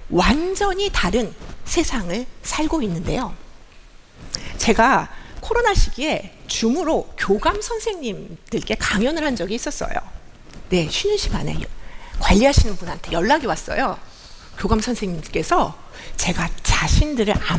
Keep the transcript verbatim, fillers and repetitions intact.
완전히 다른 세상을 살고 있는데요. 제가 코로나 시기에 줌으로 교감 선생님들께 강연을 한 적이 있었어요. 네, 쉬는 시간에 관리하시는 분한테 연락이 왔어요. 교감 선생님께서 제가 자신들을